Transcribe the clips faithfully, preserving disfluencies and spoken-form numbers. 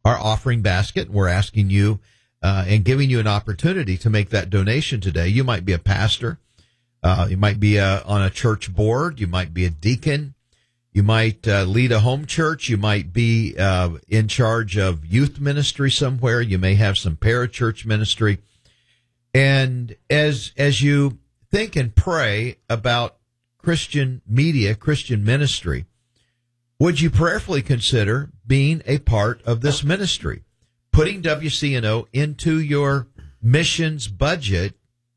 our offering basket. We're asking you uh, and giving you an opportunity to make that donation today. You might be a pastor. Uh, you might be a, on a church board. You might be a deacon. You might uh, lead a home church. You might be uh, in charge of youth ministry somewhere. You may have some parachurch ministry. And as as you think and pray about Christian media, Christian ministry, would you prayerfully consider being a part of this ministry, putting W C N O into your missions budget,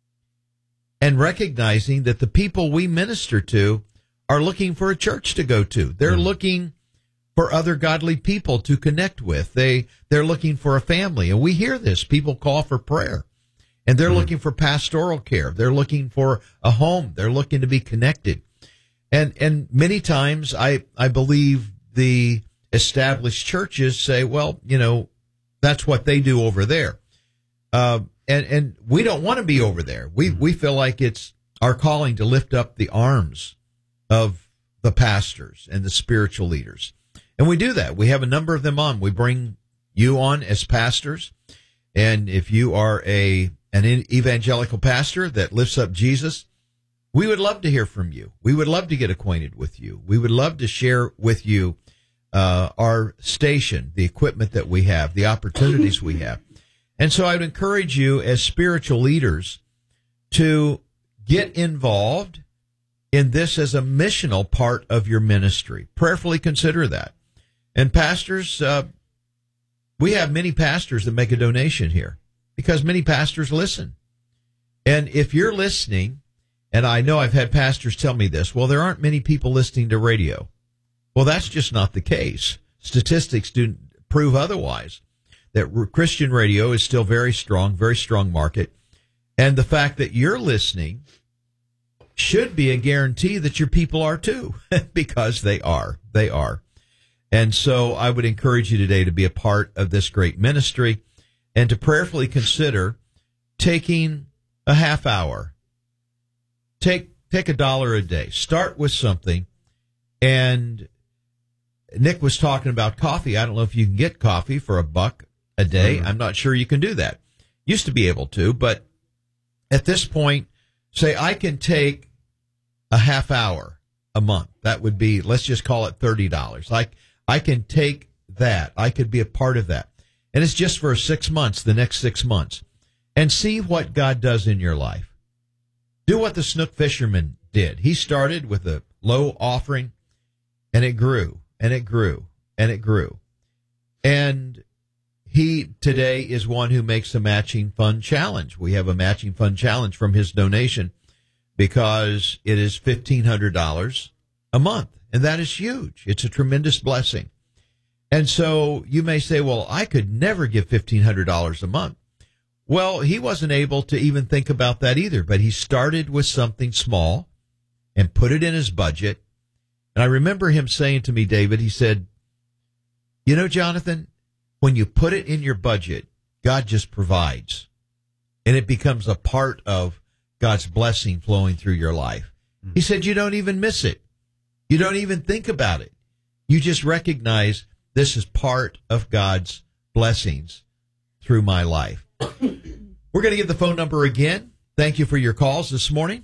and recognizing that the people we minister to are looking for a church to go to. They're mm. looking for other godly people to connect with. They, they're looking for a family. And we hear this. People call for prayer. And they're mm. looking for pastoral care. They're looking for a home. They're looking to be connected. And and many times I, I believe the established churches say, well, you know, that's what they do over there. Uh, and, and we don't want to be over there. We, we feel like it's our calling to lift up the arms of the pastors and the spiritual leaders. And we do that. We have a number of them on. We bring you on as pastors. And if you are a an evangelical pastor that lifts up Jesus, we would love to hear from you. We would love to get acquainted with you. We would love to share with you uh, our station, the equipment that we have, the opportunities we have. And so I would encourage you as spiritual leaders to get involved in this as a missional part of your ministry. Prayerfully consider that. And pastors, uh, we have many pastors that make a donation here because many pastors listen. And if you're listening, and I know I've had pastors tell me this, well, there aren't many people listening to radio. Well, that's just not the case. Statistics do prove otherwise, that Christian radio is still very strong, very strong market. And the fact that you're listening should be a guarantee that your people are too, because they are. They are. And so I would encourage you today to be a part of this great ministry and to prayerfully consider taking a half hour. Take take a dollar a day. Start with something. And Nick was talking about coffee. I don't know if you can get coffee for a buck a day. Mm-hmm. I'm not sure you can do that. Used to be able to, but at this point, say I can take a half hour a month. That would be, let's just call it thirty dollars. Like I can take that. I could be a part of that. And it's just for six months, the next six months. And see what God does in your life. Do what the snook fisherman did. He started with a low offering, and it grew, and it grew, and it grew. And he today is one who makes a matching fund challenge. We have a matching fund challenge from his donation because it is fifteen hundred dollars a month. And that is huge. It's a tremendous blessing. And so you may say, well, I could never give fifteen hundred dollars a month. Well, he wasn't able to even think about that either, but he started with something small and put it in his budget. And I remember him saying to me, David, he said, you know, Jonathan, when you put it in your budget, God just provides. And it becomes a part of God's blessing flowing through your life. Mm-hmm. He said, you don't even miss it. You don't even think about it. You just recognize this is part of God's blessings through my life. We're going to get the phone number again. Thank you for your calls this morning.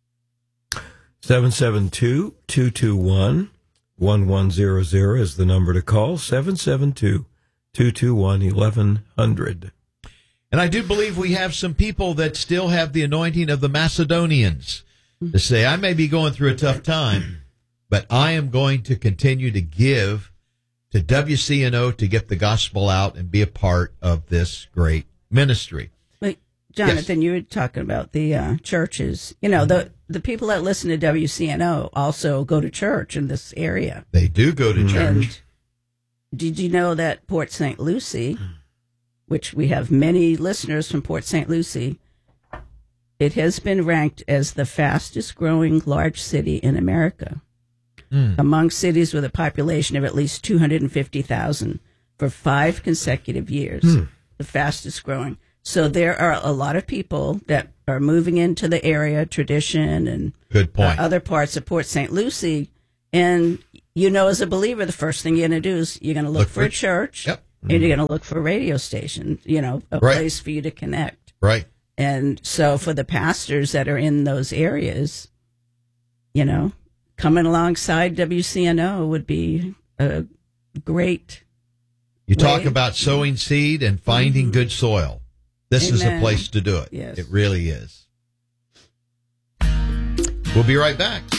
seven seven two, two two one, one one zero zero is the number to call. seven seven two, two two one, eleven hundred. And I do believe we have some people that still have the anointing of the Macedonians to say, I may be going through a tough time, but I am going to continue to give to W C N O to get the gospel out and be a part of this great ministry. Wait, Jonathan, yes. You were talking about the uh, churches. You know, the the people that listen to W C N O also go to church in this area. They do go to church. And did you know that Port Saint Lucie, which we have many listeners from Port Saint Lucie, it has been ranked as the fastest growing large city in America, mm. among cities with a population of at least two hundred fifty thousand for five consecutive years, mm. the fastest growing. So there are a lot of people that are moving into the area, Tradition and Good point. Uh, other parts of Port Saint Lucie. And, you know, as a believer, the first thing you're going to do is you're going to look, look for, for a church. Yep. and you're going to look for a radio station, you know, a Right. place for you to connect. Right. And so for the pastors that are in those areas, you know, coming alongside W C N O would be a great. You talk way. about sowing seed and finding Mhm. good soil. This is a Amen. place to do it. Yes. It really is. We'll be right back.